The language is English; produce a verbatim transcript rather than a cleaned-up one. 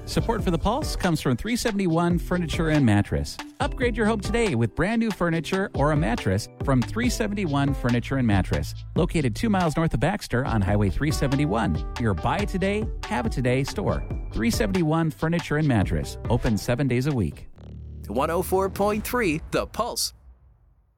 Support for The Pulse comes from three seventy-one Furniture and Mattress. Upgrade your home today with brand new furniture or a mattress from three seventy-one Furniture and Mattress. Located two miles north of Baxter on Highway three seventy-one. Your buy it today, have it today store. three seventy-one Furniture and Mattress. Open seven days a week. one oh four point three The Pulse.